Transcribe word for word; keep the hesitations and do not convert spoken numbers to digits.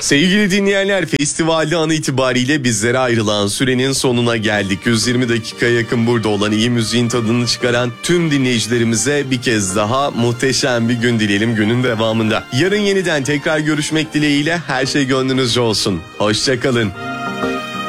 Sevgili dinleyenler, festivalde an itibariyle bizlere ayrılan sürenin sonuna geldik. yüz yirmi dakikaya yakın burada olan, iyi müziğin tadını çıkaran tüm dinleyicilerimize bir kez daha muhteşem bir gün dileyelim günün devamında. Yarın yeniden tekrar görüşmek dileğiyle, her şey gönlünüzce olsun. Hoşça kalın.